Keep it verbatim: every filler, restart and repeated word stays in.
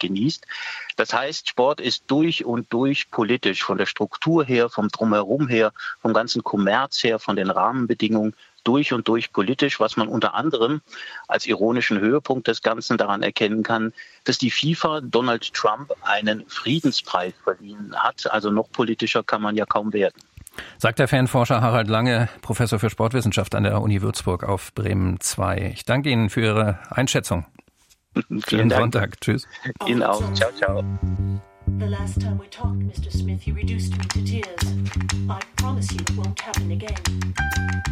genießt. Das heißt, Sport ist durch und durch politisch, von der Struktur her, vom Drumherum her, vom ganzen Kommerz her, von den Rahmenbedingungen, durch und durch politisch, was man unter anderem als ironischen Höhepunkt des Ganzen daran erkennen kann, dass die FIFA Donald Trump einen Friedenspreis verliehen hat. Also noch politischer kann man ja kaum werden. Sagt der Fanforscher Harald Lange, Professor für Sportwissenschaft an der Uni Würzburg auf Bremen zwei. Ich danke Ihnen für Ihre Einschätzung. Schönen Sonntag. Tschüss. Ihnen auch. Ciao, ciao. The last time we talked, Mister Smith, you reduced me to tears. I promise you it won't happen again.